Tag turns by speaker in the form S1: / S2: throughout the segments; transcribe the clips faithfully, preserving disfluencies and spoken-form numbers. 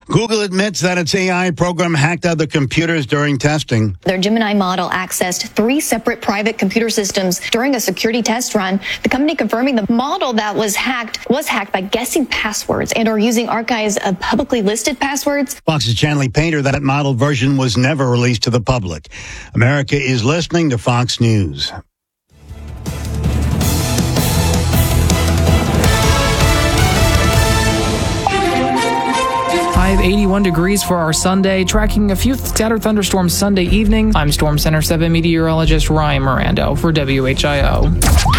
S1: Google admits that its A I program hacked other computers during testing.
S2: Their Gemini model accessed three separate private computer systems during a security test run. The company confirming the model that was hacked was hacked by guessing passwords and or using archives of publicly listed passwords.
S1: Fox's Chanley Painter, that model version was never released to the public. America is listening to Fox News.
S3: eighty-one degrees for our Sunday, tracking a few scattered thunderstorms Sunday evening. I'm Storm Center seven meteorologist Ryan Mirando for W H I O.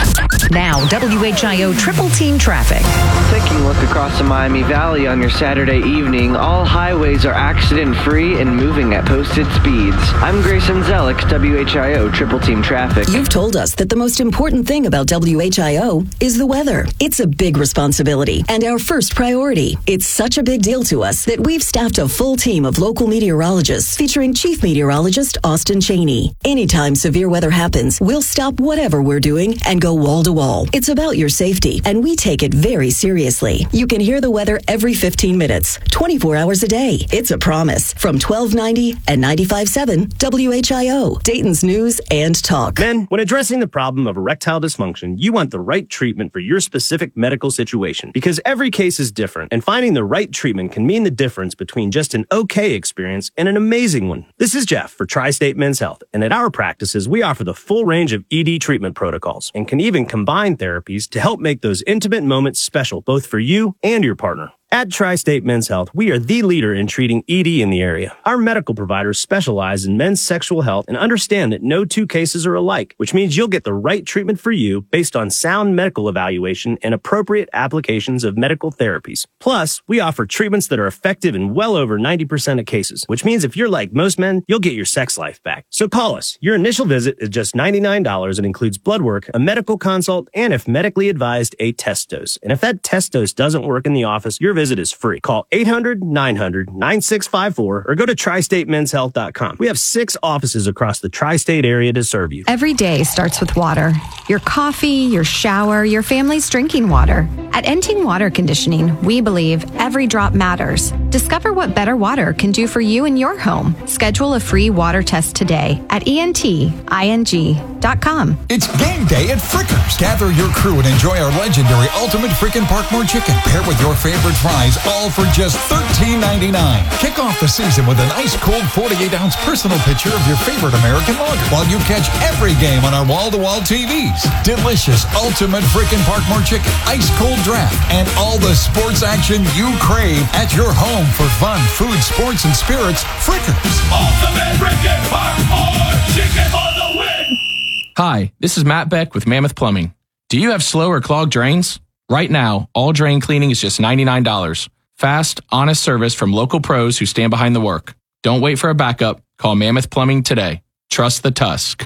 S4: Now, W H I O Triple Team Traffic.
S5: Taking a look across the Miami Valley on your Saturday evening, all highways are accident-free and moving at posted speeds. I'm Grayson Zellick, W H I O Triple Team Traffic.
S4: You've told us that the most important thing about W H I O is the weather. It's a big responsibility and our first priority. It's such a big deal to us that we've staffed a full team of local meteorologists featuring Chief Meteorologist Austin Cheney. Anytime severe weather happens, we'll stop whatever we're doing and go wall to wall. It's about your safety, and we take it very seriously. You can hear the weather every fifteen minutes, twenty-four hours a day. It's a promise. From twelve ninety and ninety-five point seven W H I O, Dayton's News and Talk.
S6: Men, when addressing the problem of erectile dysfunction, you want the right treatment for your specific medical situation, because every case is different, and finding the right treatment can mean the difference between just an okay experience and an amazing one. This is Jeff for Tri-State Men's Health, and at our practices, we offer the full range of E D treatment protocols and can even combine therapies to help make those intimate moments special, both for you and your partner. At Tri-State Men's Health, we are the leader in treating E D in the area. Our medical providers specialize in men's sexual health and understand that no two cases are alike, which means you'll get the right treatment for you based on sound medical evaluation and appropriate applications of medical therapies. Plus, we offer treatments that are effective in well over ninety percent of cases, which means if you're like most men, you'll get your sex life back. So call us. Your initial visit is just ninety-nine dollars and includes blood work, a medical consult, and if medically advised, a test dose. And if that test dose doesn't work in the office, your visit is free. Call eight hundred, nine hundred, nine six five four or go to tri state men's health dot com. We have six offices across the tri-state area to serve you.
S7: Every day starts with water. Your coffee, your shower, your family's drinking water. At Enting Water Conditioning, we believe every drop matters. Discover what better water can do for you and your home. Schedule a free water test today at E N T I N G dot com.
S8: It's game day at Frickers. Gather your crew and enjoy our legendary Ultimate Frickin' Parkmore Chicken. Pair with your favorite fries, all for just thirteen ninety-nine. Kick off the season with an ice-cold forty-eight ounce personal picture of your favorite American lager while you catch every game on our wall-to-wall T Vs. Delicious Ultimate Frickin' Parkmore Chicken, ice-cold draft, and all the sports action you crave at your home for fun, food, sports, and spirits. Frickers.
S9: Ultimate Frickin' Parkmore Chicken for the win!
S10: Hi, this is Matt Beck with Mammoth Plumbing. Do you have slow or clogged drains? Right now, all drain cleaning is just ninety-nine dollars. Fast, honest service from local pros who stand behind the work. Don't wait for a backup. Call Mammoth Plumbing today. Trust the Tusk.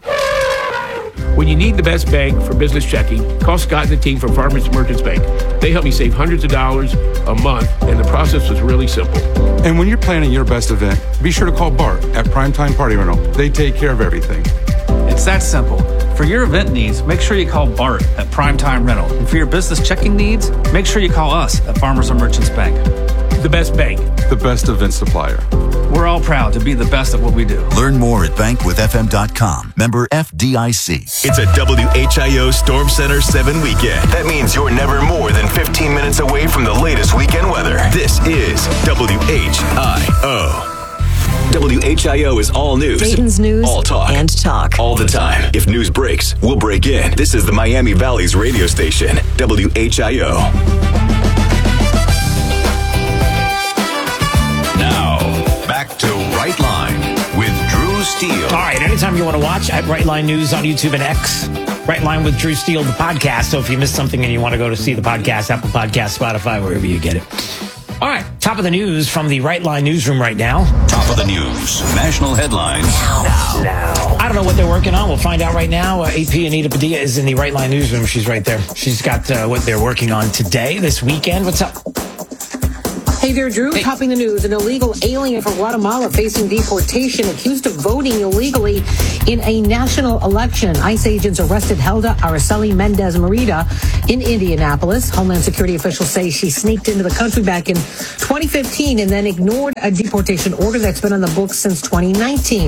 S11: When you need the best bank for business checking, call Scott and the team from Farmers Merchants Bank. They help me save hundreds of dollars a month, and the process was really simple.
S12: And when you're planning your best event, be sure to call Bart at Primetime Party Rental. They take care of everything.
S13: It's that simple. For your event needs, make sure you call Bart at Primetime Rental. And for your business checking needs, make sure you call us at Farmers and Merchants Bank.
S11: The best bank.
S12: The best event supplier.
S13: We're all proud to be the best at what we do.
S14: Learn more at bank with f m dot com. Member F D I C.
S15: It's a W H I O Storm Center seven weekend. That means you're never more than fifteen minutes away from the latest weekend weather. This is W H I O. W H I O is all news.
S4: Dayton's News
S15: all talk.
S4: and Talk.
S15: All the time. If news breaks, we'll break in. This is the Miami Valley's radio station, W H I O. Now, back to Right Line with Drew Steele.
S16: All right, anytime you want to watch at Right Line News on YouTube and X, Right Line with Drew Steele, the podcast. So if you missed something and you want to go to see the podcast, Apple Podcast, Spotify, wherever you get it. All right, top of the news from the Right Line newsroom right now.
S15: Top of the news, national headlines.
S16: Now, now. I don't know what they're working on. We'll find out right now. Uh, A P Anita Padilla is in the Right Line newsroom. She's right there. She's got uh, what they're working on today, this weekend. What's up?
S17: Hey there, Drew. Hey. Topping the news. An illegal alien from Guatemala facing deportation, accused of voting illegally in a national election. ICE agents arrested Helda Araceli Mendez Merida in Indianapolis. Homeland Security officials say she sneaked into the country back in twenty fifteen and then ignored a deportation order that's been on the books since twenty nineteen.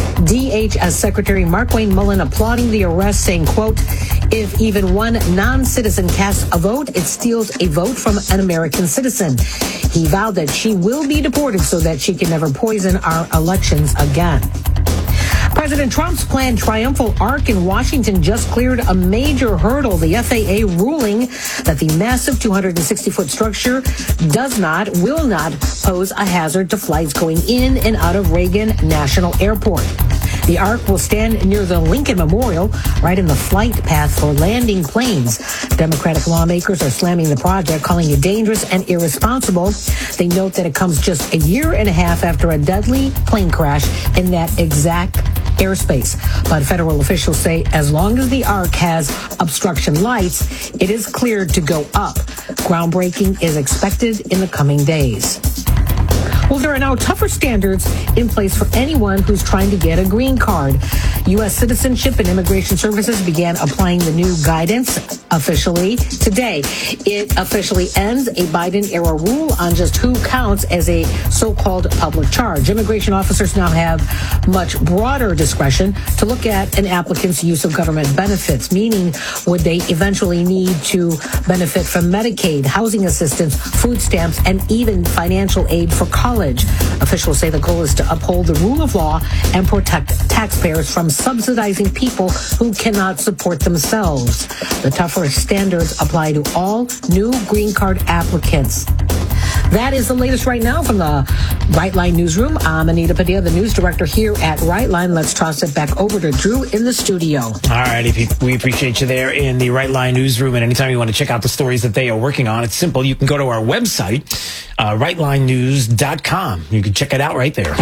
S17: D H S Secretary Markwayne Mullin applauding the arrest, saying, quote, if even one non-citizen casts a vote, it steals a vote from an American citizen. He vowed that she will be deported so that she can never poison our elections again. President Trump's planned triumphal arc in Washington just cleared a major hurdle. The F A A ruling that the massive two hundred sixty foot structure does not, will not pose a hazard to flights going in and out of Reagan National Airport. The arc will stand near the Lincoln Memorial, right in the flight path for landing planes. Democratic lawmakers are slamming the project, calling it dangerous and irresponsible. They note that it comes just a year and a half after a deadly plane crash in that exact airspace. But federal officials say as long as the arc has obstruction lights, it is cleared to go up. Groundbreaking is expected in the coming days. Well, there are now tougher standards in place for anyone who's trying to get a green card. U S Citizenship and Immigration Services began applying the new guidance officially today. It officially ends a Biden-era rule on just who counts as a so-called public charge. Immigration officers now have much broader discretion to look at an applicant's use of government benefits, meaning would they eventually need to benefit from Medicaid, housing assistance, food stamps, and even financial aid for college. Officials say the goal is to uphold the rule of law and protect taxpayers from subsidizing people who cannot support themselves. The tougher standards apply to all new green card applicants. That is the latest right now from the Rightline Newsroom. I'm Anita Padilla, the news director here at Rightline. Let's toss it back over to Drew in the studio.
S16: All right, we appreciate you there in the Rightline Newsroom. And anytime you want to check out the stories that they are working on, it's simple. You can go to our website, uh, rightline news dot com. You can check it out right there.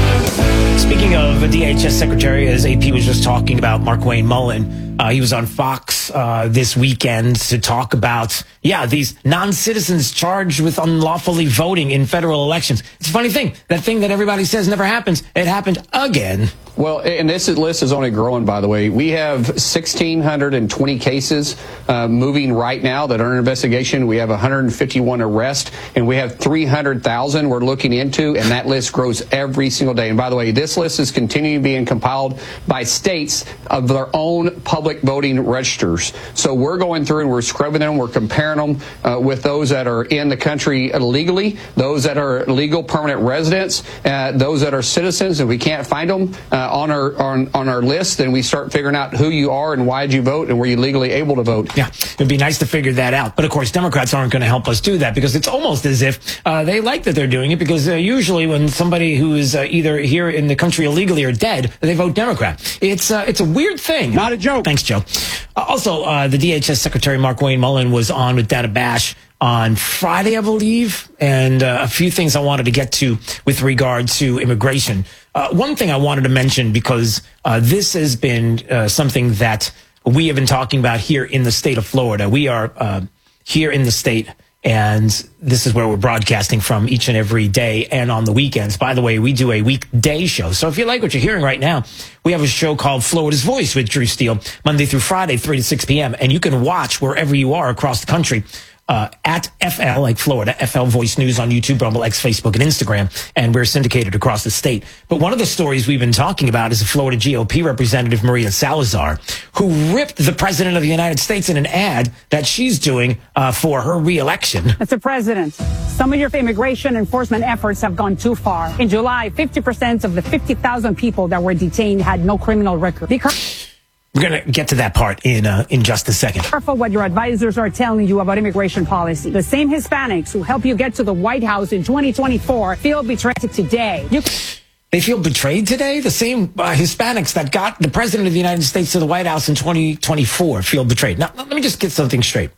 S16: Speaking of a D H S secretary, as A P was just talking about, Markwayne Mullin, uh, he was on Fox uh, this weekend to talk about, yeah, these non-citizens charged with unlawfully voting in federal elections. It's a funny thing. That thing that everybody says never happens, it happened again.
S18: Well, and this list is only growing, by the way. We have one thousand six hundred twenty cases uh, moving right now that are under investigation. We have one hundred fifty-one arrests, and we have three hundred thousand we're looking into, and that list grows every single day. And by the way, this list is continuing being compiled by states of their own public voting registers. So we're going through and we're scrubbing them. We're comparing them uh, with those that are in the country illegally, those that are legal permanent residents, uh, those that are citizens. If we can't find them uh, on our on, on our list, then we start figuring out who you are and why did you vote and were you legally able to vote.
S16: Yeah, it'd be nice to figure that out. But of course, Democrats aren't going to help us do that because it's almost as if uh, they like that they're doing it because uh, usually when somebody who is uh, either here in the country illegally or dead, they vote Democrat. It's uh, it's a weird thing.
S18: Not a joke.
S16: Thanks, Joe. Uh, also, uh, the D H S Secretary Markwayne Mullin was on with Dana Bash on Friday, I believe, and uh, a few things I wanted to get to with regard to immigration. Uh, one thing I wanted to mention, because uh, this has been uh, something that we have been talking about here in the state of Florida. We are uh, here in the state, and this is where we're broadcasting from each and every day and on the weekends. By the way, we do a weekday show. So if you like what you're hearing right now, we have a show called Florida's Voice with Drew Steele, Monday through Friday, three to six p.m. And you can watch wherever you are across the country. Uh, at F L, like Florida, F L Voice News on YouTube, Rumble, X, Facebook, and Instagram, and we're syndicated across the state. But one of the stories we've been talking about is the Florida G O P representative, Maria Salazar, who ripped the president of the United States in an ad that she's doing uh, for her reelection.
S19: Mister President, some of your immigration enforcement efforts have gone too far. In July, fifty percent of the fifty thousand people that were detained had no criminal record. Because
S16: We're going to get to that part in uh, in just a second.
S19: Careful what your advisors are telling you about immigration policy. The same Hispanics who helped you get to the White House in twenty twenty-four feel betrayed today. You
S16: They feel betrayed today? The same uh, Hispanics that got the president of the United States to the White House in twenty twenty-four feel betrayed. Now, let me just get something straight.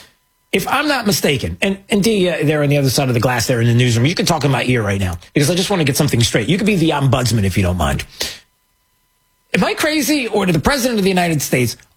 S16: If I'm not mistaken, and, and Dee, uh, they're on the other side of the glass there in the newsroom, you can talk in my ear right now because I just want to get something straight. You could be the ombudsman if you don't mind. Am I crazy, or did the president of the United States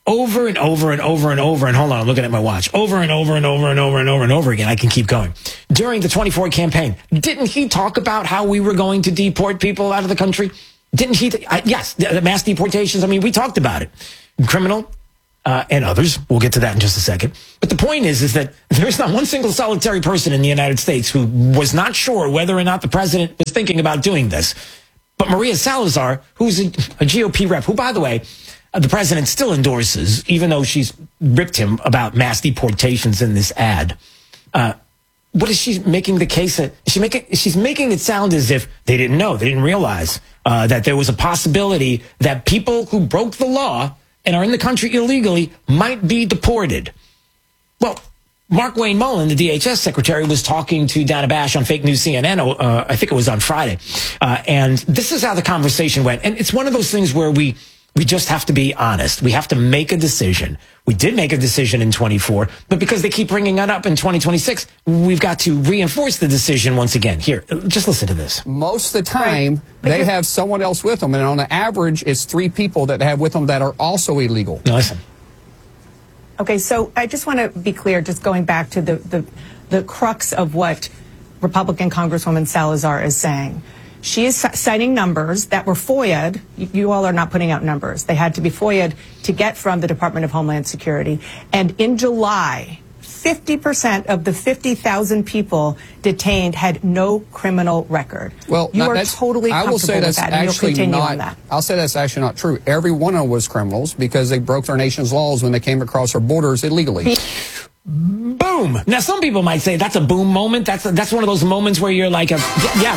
S16: over and over and over and over, and hold on, I'm looking at my watch, over and over and over and over and over and over again. I can keep going. During the twenty-four campaign, didn't he talk about how we were going to deport people out of the country? Didn't he? Th- I, yes, the, the mass deportations. I mean, we talked about it. Criminal uh, and others. We'll get to that in just a second. But the point is, is that there's not one single solitary person in the United States who was not sure whether or not the president was thinking about doing this. But Maria Salazar, who's a, a G O P rep, who, by the way, uh, the president still endorses, even though she's ripped him about mass deportations in this ad. Uh, what is she making the case that she making? She's making it sound as if they didn't know, they didn't realize uh, that there was a possibility that people who broke the law and are in the country illegally might be deported. Well, Mark Wayne Mullen, the D H S secretary, was talking to Dana Bash on Fake News C N N, uh, I think it was on Friday. Uh, and this is how the conversation went. And it's one of those things where we, we just have to be honest. We have to make a decision. We did make a decision in twenty-four, but because they keep bringing it up in twenty twenty-six, we've got to reinforce the decision once again. Here, just listen to this.
S18: Most of the time, they have someone else with them. And on the average, it's three people that they have with them that are also illegal.
S16: Now listen.
S20: Okay, so I just want to be clear, just going back to the, the, the crux of what Republican Congresswoman Salazar is saying. She is citing numbers that were F O I A'd. You, you all are not putting out numbers. They had to be F O I A'd to get from the Department of Homeland Security. And in July, fifty percent of the fifty thousand people detained had no criminal record.
S18: Well,
S20: you
S18: not,
S20: are
S18: that's,
S20: totally
S18: I will
S20: comfortable
S18: say
S20: with
S18: that's
S20: that, and you'll
S18: actually
S20: continue
S18: not,
S20: on that.
S18: I'll say that's actually not true. Every one of them was criminals because they broke their nation's laws when they came across our borders illegally.
S16: Boom. Now, some people might say that's a boom moment. That's a, that's one of those moments where you're like, a, yeah.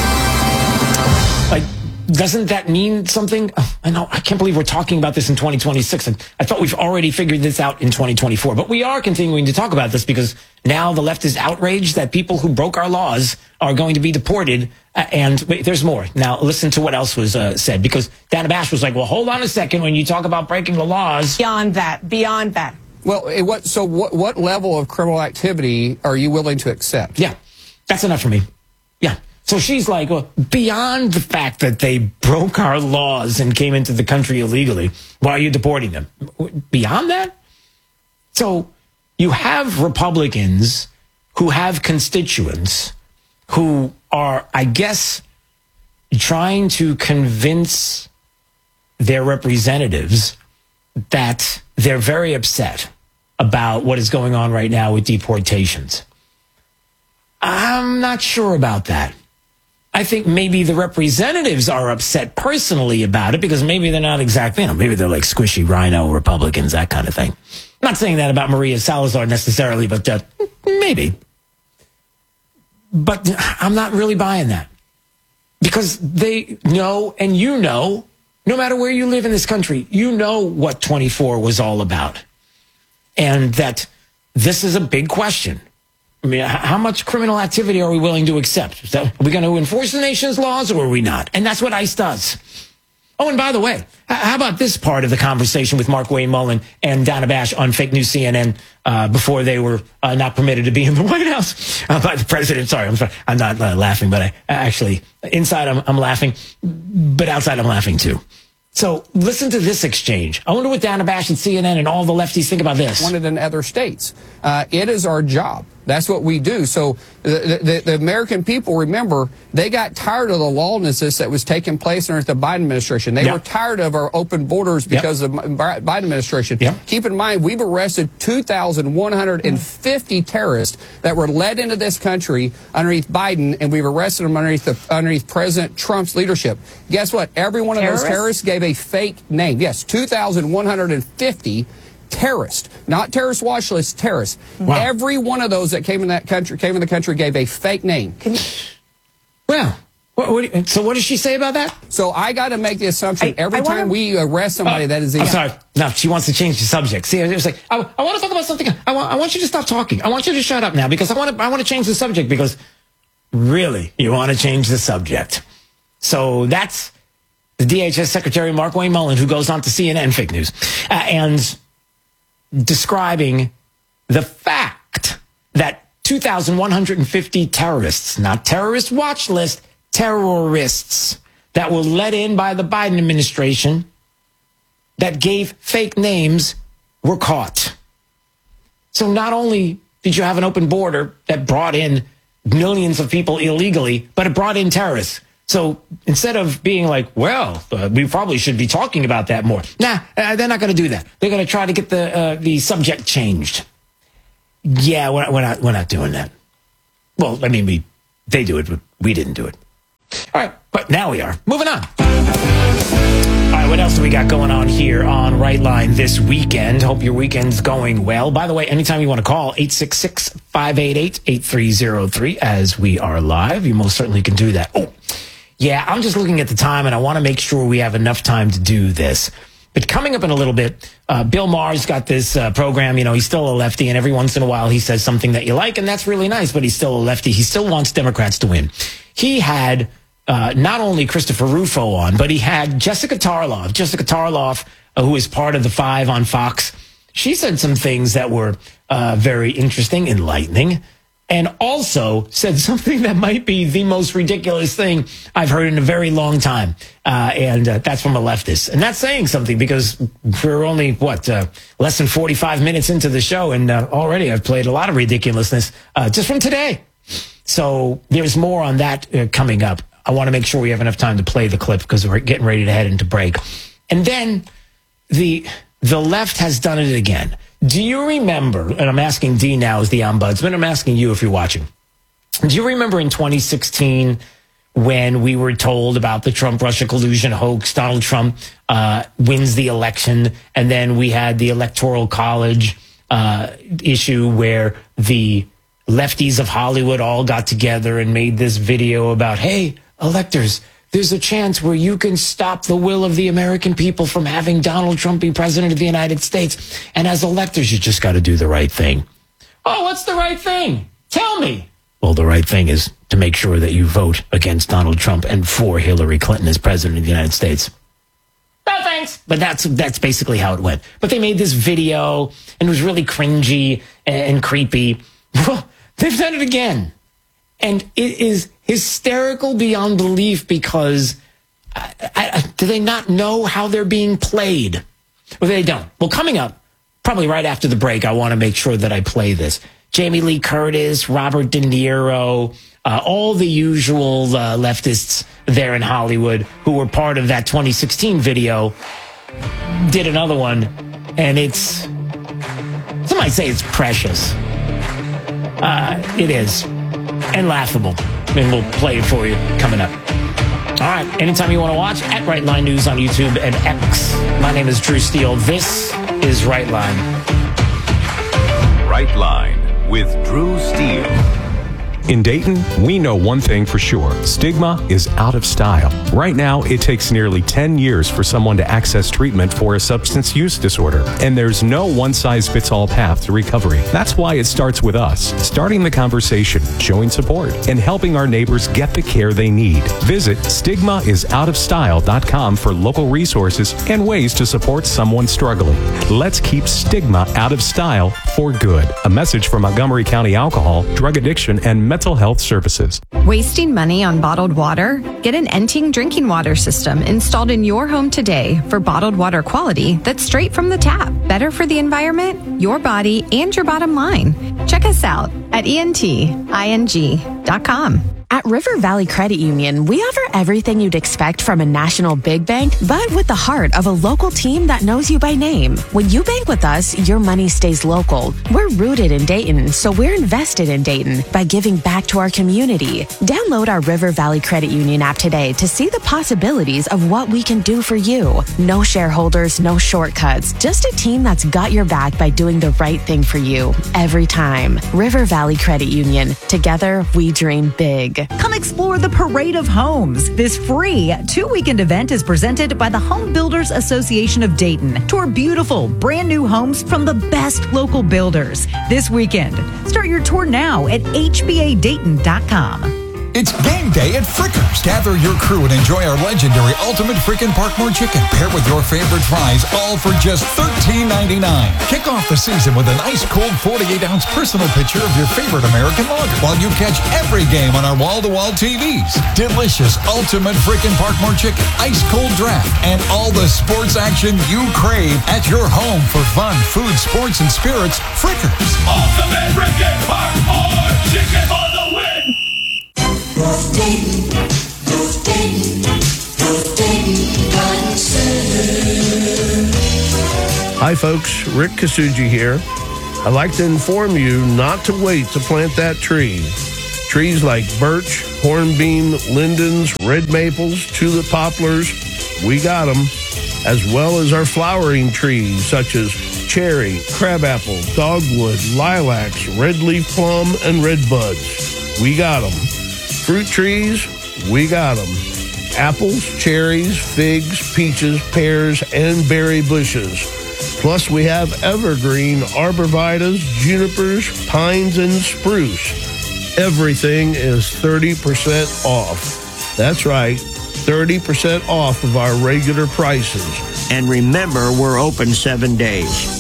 S16: Like, doesn't that mean something? Oh, I know. I can't believe we're talking about this in twenty twenty-six. And I thought we've already figured this out in twenty twenty-four. But we are continuing to talk about this because now the left is outraged that people who broke our laws are going to be deported. Uh, and wait, there's more. Now, listen to what else was uh, said, because Dana Bash was like, well, hold on a second. When you talk about breaking the laws.
S20: Beyond that, beyond that.
S18: Well, it, what, so what, what level of criminal activity are you willing to accept?
S16: Yeah, that's enough for me. Yeah. So she's like, well, beyond the fact that they broke our laws and came into the country illegally, why are you deporting them? Beyond that? So you have Republicans who have constituents who are, I guess, trying to convince their representatives that they're very upset about what is going on right now with deportations. I'm not sure about that. I think maybe the representatives are upset personally about it because maybe they're not exactly, you know, maybe they're like squishy rhino Republicans, that kind of thing. I'm not saying that about Maria Salazar necessarily, but uh, maybe. But I'm not really buying that because they know, and you know, no matter where you live in this country, you know what twenty-four was all about. And that this is a big question. I mean, how much criminal activity are we willing to accept? Is that, are we going to enforce the nation's laws or are we not? And that's what ICE does. Oh, and by the way, how about this part of the conversation with Mark Wayne Mullen and Dana Bash on Fake News C N N uh, before they were uh, not permitted to be in the White House uh, by the president? Sorry, I'm sorry. I'm not uh, laughing, but I actually, inside I'm, I'm laughing, but outside I'm laughing too. So listen to this exchange. I wonder what Dana Bash and C N N and all the lefties think about this.
S18: Wanted in other states. Uh, it is our job. That's what we do. So the, the, the American people, remember, they got tired of the lawlessness that was taking place under the Biden administration. They yep. were tired of our open borders because yep. of the Biden administration. Yep. Keep in mind, we've arrested two thousand one hundred fifty terrorists that were led into this country underneath Biden, and we've arrested them underneath, the, underneath President Trump's leadership. Guess what? Every one of terrorists? those terrorists gave a fake name. Yes, two thousand one hundred fifty terrorists, not terrorist watch list, terrorists. Wow. Every one of those that came in that country, came in the country, gave a fake name.
S16: Can you, well, what, what, so what does she say about that?
S18: So I got to make the assumption I, every I time wanna, we arrest somebody uh, that is.
S16: I'm yeah. sorry. No, she wants to change the subject. See, it was like I, I want to talk about something. I want. I want you to stop talking. I want you to shut up now because I want to. I want to change the subject because really, you want to change the subject. So that's the D H S Secretary Mark Wayne Mullen, who goes on to C N N Fake News uh, and describing the fact that two thousand one hundred fifty terrorists, not terrorist watch list, terrorists that were let in by the Biden administration that gave fake names were caught. So not only did you have an open border that brought in millions of people illegally, but it brought in terrorists. So instead of being like, well, uh, we probably should be talking about that more. Nah, uh, they're not going to do that. They're going to try to get the uh, the subject changed. Yeah, we're, we're not we're not doing that. Well, I mean, we they do it, but we didn't do it. All right, but now we are. Moving on. All right, what else do we got going on here on Right Line this weekend? Hope your weekend's going well. By the way, anytime you want to call, eight six six, five eight eight, eight three zero three, as we are live, you most certainly can do that. Oh, yeah, I'm just looking at the time, and I want to make sure we have enough time to do this. But coming up in a little bit, uh, Bill Maher's got this uh, program. You know, he's still a lefty, and every once in a while he says something that you like, and that's really nice, but he's still a lefty. He still wants Democrats to win. He had uh, not only Christopher Rufo on, but he had Jessica Tarloff. Jessica Tarloff, uh, who is part of the Five on Fox. She said some things that were uh, very interesting, enlightening, and also said something that might be the most ridiculous thing I've heard in a very long time. Uh, and uh, that's from a leftist. And that's saying something because we're only, what, uh, less than forty-five minutes into the show. And uh, already I've played a lot of ridiculousness uh, just from today. So there's more on that uh, coming up. I want to make sure we have enough time to play the clip because we're getting ready to head into break. And then the the left has done it again. Do you remember, and I'm asking Dee now as the ombudsman, I'm asking you if you're watching. Do you remember in twenty sixteen when we were told about the Trump-Russia collusion hoax, Donald Trump uh, wins the election, and then we had the Electoral College uh, issue where the lefties of Hollywood all got together and made this video about, hey, electors, there's a chance where you can stop the will of the American people from having Donald Trump be president of the United States. And as electors, you just got to do the right thing. Oh, what's the right thing? Tell me. Well, the right thing is to make sure that you vote against Donald Trump and for Hillary Clinton as president of the United States. No thanks. But that's that's basically how it went. But they made this video, and it was really cringy and creepy. Well, they've done it again. And it is hysterical beyond belief because I, I, do they not know how they're being played? Well, they don't. Well, coming up, probably right after the break, I want to make sure that I play this. Jamie Lee Curtis, Robert De Niro, uh, all the usual uh, leftists there in Hollywood who were part of that twenty sixteen video did another one, and it's, some might say it's precious. Uh, it is. And laughable. And we'll play it for you coming up. All right. Anytime you want to watch, at Right Line News on YouTube and X. My name is Drew Steele. This is Right Line.
S15: Right Line with Drew Steele.
S21: In Dayton, we know one thing for sure. Stigma is out of style. Right now, it takes nearly ten years for someone to access treatment for a substance use disorder. And there's no one-size-fits-all path to recovery. That's why it starts with us, starting the conversation, showing support, and helping our neighbors get the care they need. Visit stigma is out of style dot com for local resources and ways to support someone struggling. Let's keep stigma out of style for good. A message from Montgomery County Alcohol, Drug Addiction, and Mental Mental Health Services.
S7: Wasting money on bottled water? Get an Enting drinking water system installed in your home today for bottled water quality that's straight from the tap. Better for the environment, your body, and your bottom line. Check us out at E N T I N G dot com.
S22: At River Valley Credit Union, we offer everything you'd expect from a national big bank, but with the heart of a local team that knows you by name. When you bank with us, your money stays local. We're rooted in Dayton, so we're invested in Dayton by giving back to our community. Download our River Valley Credit Union app today to see the possibilities of what we can do for you. No shareholders, no shortcuts, just a team that's got your back by doing the right thing for you every time. River Valley Credit Union. Together, we dream big.
S23: Come explore the Parade of Homes. This free two-weekend event is presented by the Home Builders Association of Dayton. Tour beautiful, brand new homes from the best local builders this weekend. Start your tour now at H B A Dayton dot com.
S8: It's game day at Frickers. Gather your crew and enjoy our legendary Ultimate Frickin' Parkmore Chicken. Pair with your favorite fries, all for just thirteen ninety-nine. Kick off the season with an ice cold forty-eight ounce personal picture of your favorite American lager while you catch every game on our wall-to-wall T Vs. Delicious Ultimate Frickin' Parkmore Chicken, ice cold draft, and all the sports action you crave at your home for fun, food, sports, and spirits. Frickers.
S9: Ultimate Frickin' Parkmore Chicken for the win.
S1: North Dayton, North Dayton, North Dayton Garden Center.
S2: Hi folks, Rick Kasuji here. I'd like to inform you not to wait to plant that tree. Trees like birch, hornbeam, lindens, red maples, tulip poplars, we got them, as well as our flowering trees such as cherry, crabapple, dogwood, lilacs, red leaf plum, and redbuds. We got them. Fruit trees, we got them. Apples, cherries, figs, peaches, pears, and berry bushes. Plus, we have evergreen arborvitaes, junipers, pines, and spruce. Everything is thirty percent off. That's right, thirty percent off of our regular prices.
S3: And remember, we're open seven days.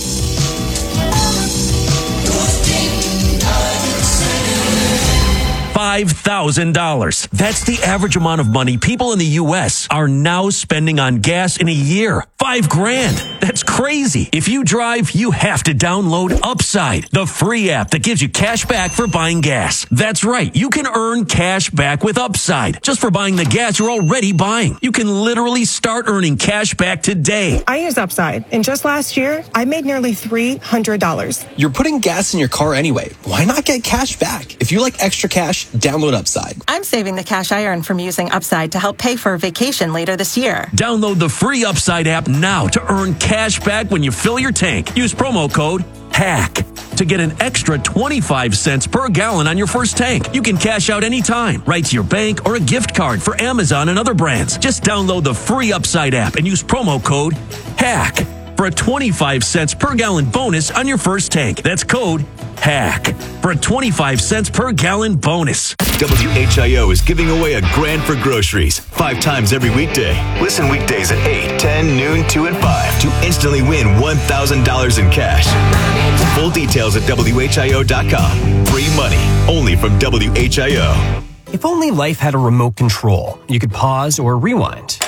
S24: five thousand dollars. That's the average amount of money people in the U S are now spending on gas in a year. Five grand. That's crazy. If you drive, you have to download Upside, the free app that gives you cash back for buying gas. That's right. You can earn cash back with Upside just for buying the gas you're already buying. You can literally start earning cash back today.
S25: I use Upside, and just last year, I made nearly three hundred dollars.
S26: You're putting gas in your car anyway. Why not get cash back? If you like extra cash, download Upside.
S27: I'm saving the cash I earn from using Upside to help pay for a vacation later this year.
S24: Download the free Upside app now to earn cash back when you fill your tank. Use promo code HACK to get an extra twenty-five cents per gallon on your first tank. You can cash out anytime, right to your bank or a gift card for Amazon and other brands. Just download the free Upside app and use promo code HACK for a twenty-five cents per gallon bonus on your first tank. That's code HACK for a twenty-five cents per gallon bonus.
S15: W H I O is giving away a grand for groceries five times every weekday. Listen weekdays at eight, ten, noon, two, and five to instantly win one thousand dollars in cash. Full details at W H I O dot com. Free money only from W H I O.
S28: If only life had a remote control, you could pause or rewind.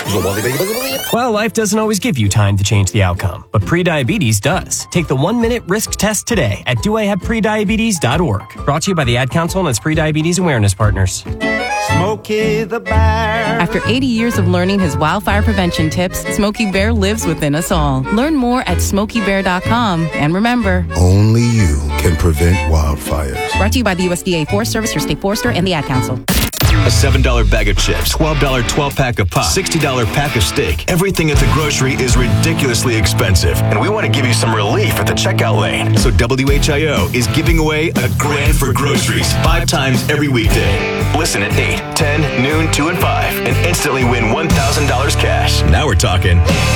S28: Well, life doesn't always give you time to change the outcome, but prediabetes does. Take the one-minute risk test today at do I have prediabetes dot org. Brought to you by the Ad Council and its prediabetes awareness partners.
S29: Smokey the Bear. After eighty years of learning his wildfire prevention tips, Smokey Bear lives within us all. Learn more at smokey bear dot com. And remember,
S30: only you can prevent wildfires.
S29: Brought to you by the U S D A Forest Service, your state forester, and the Ad Council.
S15: A seven dollar bag of chips, twelve dollar twelve-pack of pop, sixty dollar pack of steak. Everything at the grocery is ridiculously expensive, and we want to give you some relief at the checkout lane. So W H I O is giving away a grand for groceries five times every weekday. Listen at eight, ten, noon, two, and five, and instantly win one thousand dollars cash. Now we're talking.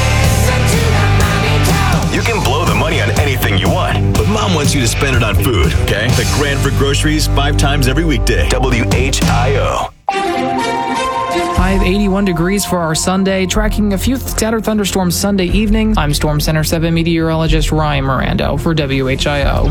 S15: You can blow the money on anything you want, but Mom wants you to spend it on food, okay? The grand for groceries five times every weekday. W H I O.
S31: High of eighty-one degrees for our Sunday, tracking a few scattered thunderstorms Sunday evening. I'm Storm Center seven meteorologist Ryan Mirando for W H I O.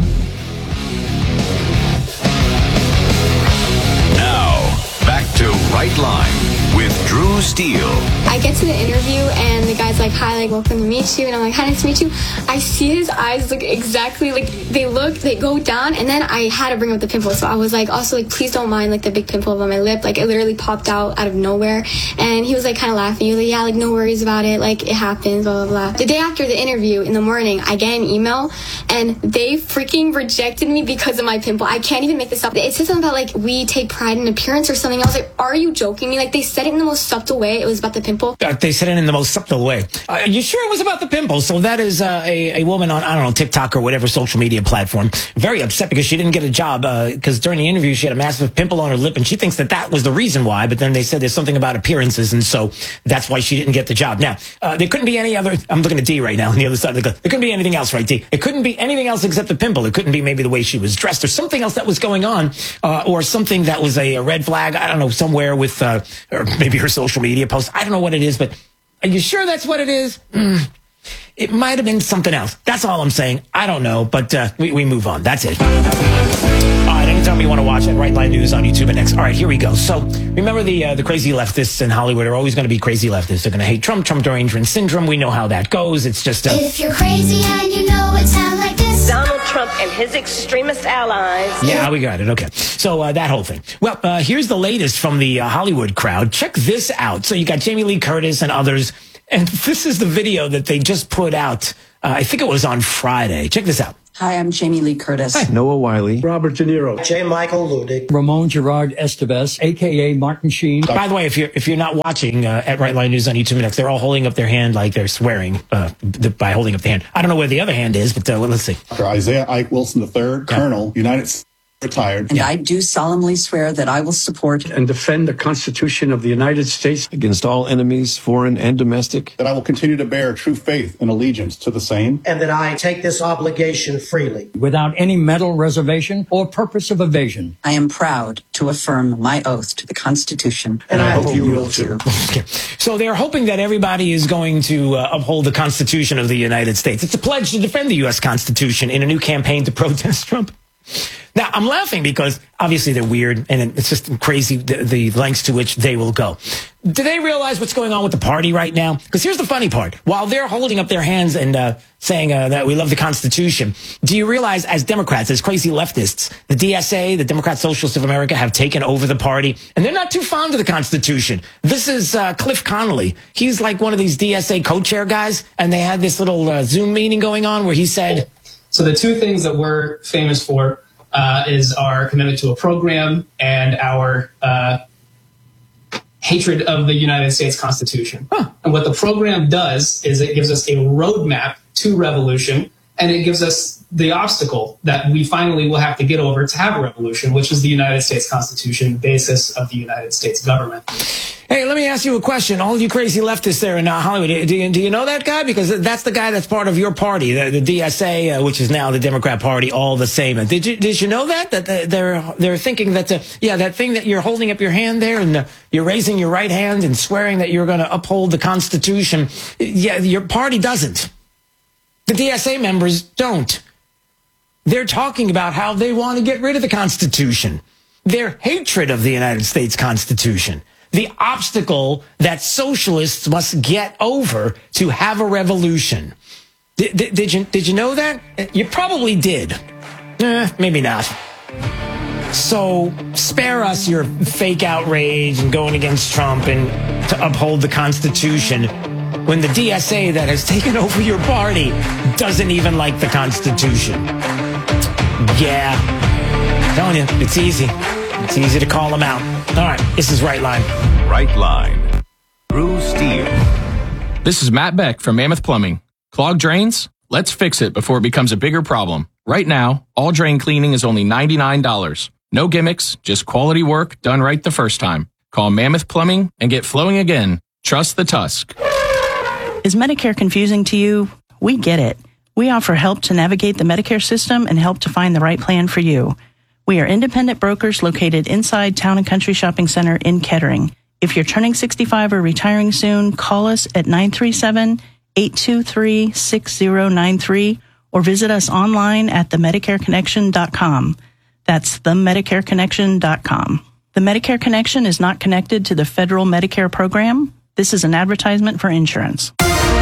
S15: Now, back to Right Line with Drew Steele.
S32: I get to the interview and the guy's like, hi, like, welcome to meet you. And I'm like, hi, nice to meet you. I see his eyes look exactly like they look, they go down. And then I had to bring up the pimple. So I was like, also, like, please don't mind, like, the big pimple on my lip. Like, it literally popped out out of nowhere. And he was, like, kind of laughing. He was like, yeah, like, no worries about it. Like, it happens, blah, blah, blah. The day after the interview in the morning, I get an email and they freaking rejected me because of my pimple. I can't even make this up. It said something about, like, we take pride in appearance or something. I was like, are you joking me? Like, they said said it in the most subtle way. It was about the pimple.
S16: Uh, they said it in the most subtle way. Uh, are you sure it was about the pimple? So that is uh, a, a woman on, I don't know, TikTok or whatever social media platform, very upset because she didn't get a job because uh, during the interview she had a massive pimple on her lip, and she thinks that that was the reason why. But then they said there's something about appearances, and so that's why she didn't get the job. Now, uh, there couldn't be any other. I'm looking at D right now on the other side of the gun. There couldn't be anything else, right, D? It couldn't be anything else except the pimple. It couldn't be maybe the way she was dressed or something else that was going on, uh, or something that was a, a red flag. I don't know, somewhere with, uh, or maybe her social media post. I don't know what it is, but are you sure that's what it is? Mm. It might have been something else. That's all I'm saying. I don't know, but uh, we, we move on. That's it. All right, anytime you want to watch it, Right Line News on YouTube and X. All right, here we go. So remember the uh, the crazy leftists in Hollywood are always going to be crazy leftists. They're going to hate Trump, Trump derangement syndrome. We know how that goes. It's just... Uh,
S1: if you're crazy and you know it sounds like this.
S4: Donald Trump and his extremist allies.
S16: Yeah, we got it. Okay. So uh, that whole thing. Well, uh, here's the latest from the uh, Hollywood crowd. Check this out. So you got Jamie Lee Curtis and others. And this is the video that they just put out. Uh, I think it was on Friday. Check this out.
S5: Hi, I'm Jamie Lee Curtis.
S16: Hi.
S5: Noah Wiley.
S6: Robert De Niro.
S5: J. Michael Ludig.
S6: Ramon Gerard Estevez, a k a. Martin Sheen.
S16: By the way, if you're if you're not watching uh, at Right Line News on YouTube Next, they're all holding up their hand like they're swearing uh, by holding up the hand. I don't know where the other hand is, but uh, let's see.
S10: Doctor Isaiah Ike Wilson the third, yeah. Colonel, United States. Retired.
S5: And yeah. I do solemnly swear that I will support
S6: and defend the Constitution of the United States
S10: against all enemies, foreign and domestic. That I will continue to bear true faith and allegiance to the same.
S5: And that I take this obligation freely.
S6: Without any mental reservation or purpose of evasion.
S5: I am proud to affirm my oath to the Constitution.
S10: And, and I, I hope you will too.
S16: Okay. So they're hoping that everybody is going to uh, uphold the Constitution of the United States. It's a pledge to defend the U S Constitution in a new campaign to protest Trump. Now, I'm laughing because obviously they're weird and it's just crazy the, the lengths to which they will go. Do they realize what's going on with the party right now? Because here's the funny part. While they're holding up their hands and uh, saying uh, that we love the Constitution, do you realize as Democrats, as crazy leftists, the D S A, the Democrat Socialists of America, have taken over the party and they're not too fond of the Constitution. This is uh, Cliff Connolly. He's like one of these D S A co-chair guys, and they had this little uh, Zoom meeting going on where he said...
S11: So the two things that we're famous for uh, is our commitment to a program and our uh, hatred of the United States Constitution. Huh. And what the program does is it gives us a roadmap to revolution, and it gives us the obstacle that we finally will have to get over to have a revolution, which is the United States Constitution, basis of the United States government.
S16: Hey, let me ask you a question. All you crazy leftists there in uh, Hollywood, do you, do you know that guy? Because that's the guy that's part of your party, the, the D S A, uh, which is now the Democrat Party, all the same. And did you did you know that? That they're they're thinking that, uh, yeah, that thing that you're holding up your hand there and uh, you're raising your right hand and swearing that you're going to uphold the Constitution. Yeah, your party doesn't. The D S A members don't. They're talking about how they want to get rid of the Constitution. Their hatred of the United States Constitution. The obstacle that socialists must get over to have a revolution. Did, did, did you did you know that? You probably did. Eh, maybe not. So spare us your fake outrage and going against Trump and to uphold the Constitution when the D S A that has taken over your party doesn't even like the Constitution. Yeah. I'm telling you, it's easy. It's easy to call them out. All right, this is Right Line.
S15: Right Line. Drew Steele.
S12: This is Matt Beck from Mammoth Plumbing. Clogged drains? Let's fix it before it becomes a bigger problem. Right now, all drain cleaning is only ninety-nine dollars. No gimmicks, just quality work done right the first time. Call Mammoth Plumbing and get flowing again. Trust the Tusk.
S13: Is Medicare confusing to you? We get it. We offer help to navigate the Medicare system and help to find the right plan for you. We are independent brokers located inside Town and Country Shopping Center in Kettering. If you're turning sixty-five or retiring soon, call us at nine three seven, eight two three, six zero nine three or visit us online at the medicare connection dot com. That's the medicare connection dot com. The Medicare Connection is not connected to the federal Medicare program. This is an advertisement for insurance.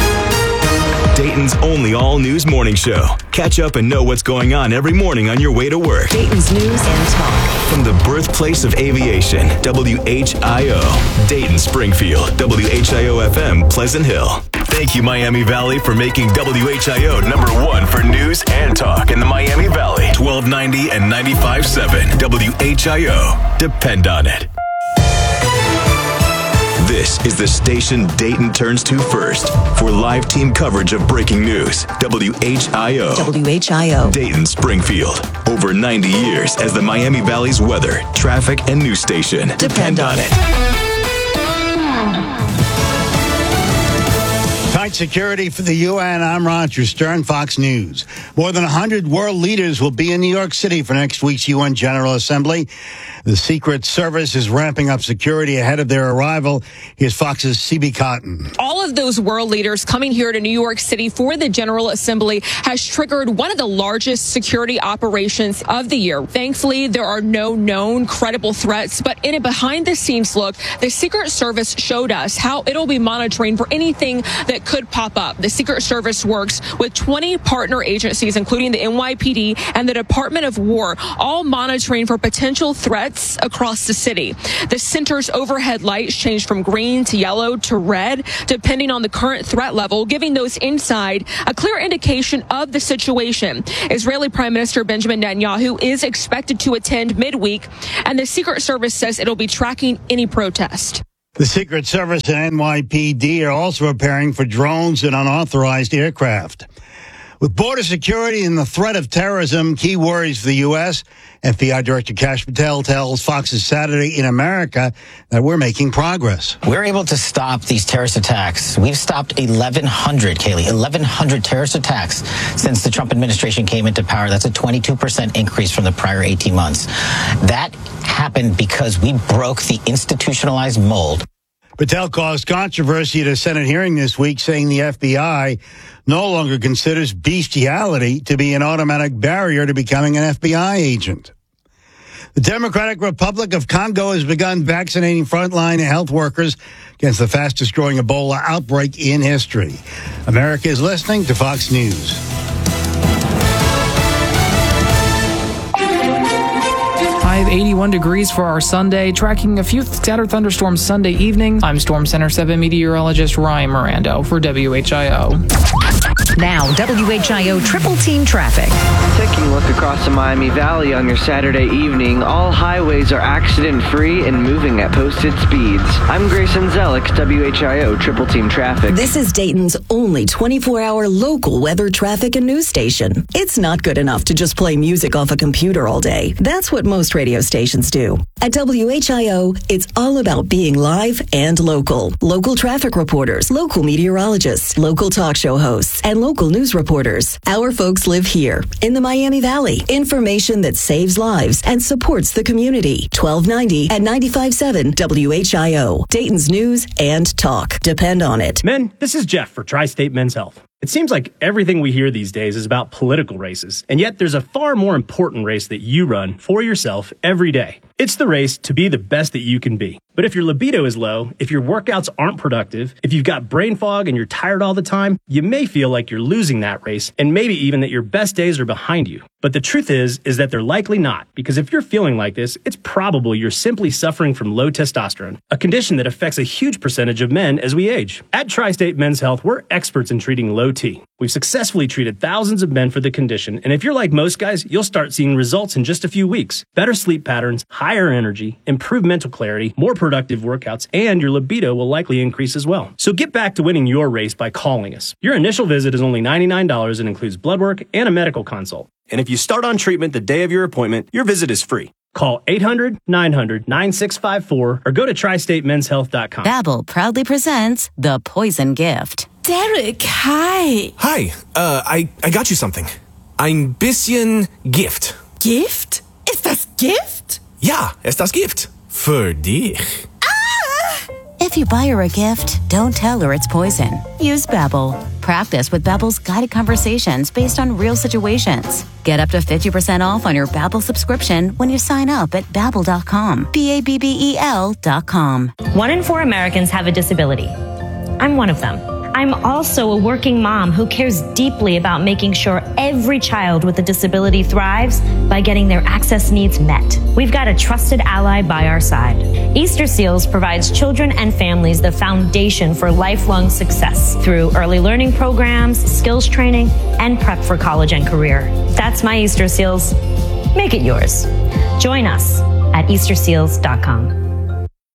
S15: Dayton's only all-news morning show. Catch up and know what's going on every morning on your way to work.
S14: Dayton's News and Talk.
S15: From the birthplace of aviation, W H I O. Dayton, Springfield, W H I O F M, Pleasant Hill. Thank you, Miami Valley, for making W H I O number one for news and talk in the Miami Valley. twelve ninety and ninety-five point seven. W H I O. Depend on it. This is the station Dayton turns to first for live team coverage of breaking news. W H I O.
S14: W H I O.
S15: Dayton, Springfield. Over ninety years as the Miami Valley's weather, traffic, and news station. Depend on it.
S2: Tight security for the U N. I'm Roger Stern, Fox News. More than one hundred world leaders will be in New York City for next week's U N General Assembly. The Secret Service is ramping up security ahead of their arrival. Here's Fox's C B Cotton.
S3: All of those world leaders coming here to New York City for the General Assembly has triggered one of the largest security operations of the year. Thankfully, there are no known credible threats, but in a behind-the-scenes look, the Secret Service showed us how it'll be monitoring for anything that could pop up. The Secret Service works with twenty partner agencies, including the N Y P D and the Department of War, all monitoring for potential threats across the city. The center's overhead lights change from green to yellow to red, depending on the current threat level, giving those inside a clear indication of the situation. Israeli Prime Minister Benjamin Netanyahu is expected to attend midweek, and the Secret Service says it'll be tracking any protest.
S2: The Secret Service and N Y P D are also preparing for drones and unauthorized aircraft. With border security and the threat of terrorism key worries for the U S, F B I Director Kash Patel tells Fox's Saturday in America that we're making progress.
S7: We're able to stop these terrorist attacks. We've stopped eleven hundred, Kaylee, eleven hundred terrorist attacks since the Trump administration came into power. That's a twenty-two percent increase from the prior eighteen months. That happened because we broke the institutionalized mold.
S2: Patel caused controversy at a Senate hearing this week, saying the F B I no longer considers bestiality to be an automatic barrier to becoming an F B I agent. The Democratic Republic of Congo has begun vaccinating frontline health workers against the fastest-growing Ebola outbreak in history. America is listening to Fox News.
S31: High of eighty-one degrees for our Sunday, tracking a few scattered thunderstorms Sunday evening. I'm Storm Center seven meteorologist Ryan Mirando for W H I O.
S14: Now, W H I O Triple Team Traffic.
S8: Taking a look across the Miami Valley on your Saturday evening, all highways are accident-free and moving at posted speeds. I'm Grayson Zelix, W H I O Triple Team Traffic.
S14: This is Dayton's only twenty-four hour local weather, traffic, and news station. It's not good enough to just play music off a computer all day. That's what most radio stations do. At W H I O, it's all about being live and local. Local traffic reporters, local meteorologists, local talk show hosts, and local news reporters. Our folks live here in the Miami Valley. Information that saves lives and supports the community. twelve ninety and ninety-five point seven W H I O. Dayton's news and talk. Depend on it.
S9: Men, this is Jeff for Tri-State Men's Health. It seems like everything we hear these days is about political races, and yet there's a far more important race that you run for yourself every day. It's the race to be the best that you can be. But if your libido is low, if your workouts aren't productive, if you've got brain fog and you're tired all the time, you may feel like you're losing that race, and maybe even that your best days are behind you. But the truth is, is that they're likely not, because if you're feeling like this, it's probably you're simply suffering from low testosterone, a condition that affects a huge percentage of men as we age. At Tri-State Men's Health, we're experts in treating low T. We've successfully treated thousands of men for the condition, and if you're like most guys, you'll start seeing results in just a few weeks. Better sleep patterns, higher energy, improved mental clarity, more productive workouts, and your libido will likely increase as well. So get back to winning your race by calling us. Your initial visit is only ninety-nine dollars and includes blood work and a medical consult. And if you start on treatment the day of your appointment, your visit is free. Call eight hundred, nine hundred, nine six five four or go to tri state men's health dot com.
S29: Babbel proudly presents The Poison Gift.
S17: Derek, hi.
S18: Hi, uh, I, I got you something. Ein bisschen Gift.
S17: Gift? Ist das Gift?
S18: Ja, ist das Gift. Für dich.
S29: If you buy her a gift, don't tell her it's poison. Use Babbel. Practice with Babbel's guided conversations based on real situations. Get up to fifty percent off on your Babbel subscription when you sign up at babbel dot com. B A B B E L dot com.
S19: One in four Americans have a disability. I'm one of them. I'm also a working mom who cares deeply about making sure every child with a disability thrives by getting their access needs met. We've got a trusted ally by our side. Easter Seals provides children and families the foundation for lifelong success through early learning programs, skills training, and prep for college and career. That's my Easter Seals. Make it yours. Join us at easter seals dot com.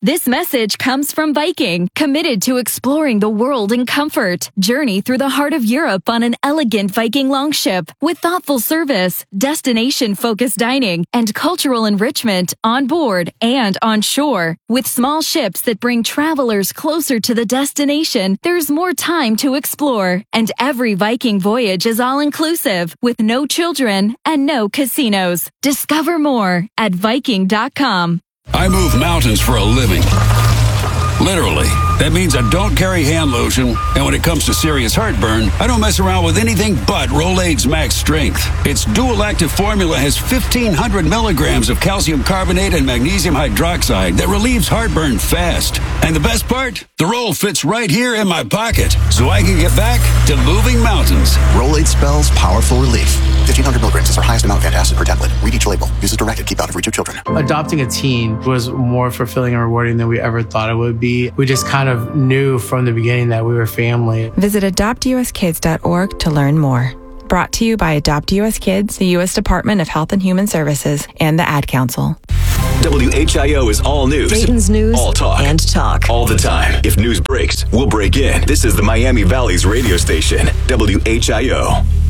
S1: This message comes from Viking, committed to exploring the world in comfort. Journey through the heart of Europe on an elegant Viking longship with thoughtful service, destination-focused dining, and cultural enrichment on board and on shore. With small ships that bring travelers closer to the destination, there's more time to explore. And every Viking voyage is all-inclusive, with no children and no casinos. Discover more at Viking dot com.
S20: I move mountains for a living. Literally. That means I don't carry hand lotion, and when it comes to serious heartburn, I don't mess around with anything but Rolaids Max Strength. Its dual-active formula has fifteen hundred milligrams of calcium carbonate and magnesium hydroxide that relieves heartburn fast. And the best part? The roll fits right here in my pocket, so I can get back to moving mountains.
S21: Rolaids spells powerful relief. fifteen hundred milligrams is our highest amount of antacid per tablet. Read each label. Use as directed. Keep out of reach of children.
S22: Adopting a teen was more fulfilling and rewarding than we ever thought it would be. We just kind of knew from the beginning that we were family.
S1: Visit adopt u s kids dot org to learn more. Brought to you by Adopt U S Kids, the U S Department of Health and Human Services, and the Ad Council.
S15: W H I O is all news.
S14: Dayton's news
S15: all talk.
S14: and talk.
S15: All the time. If news breaks, we'll break in. This is the Miami Valley's radio station, W H I O.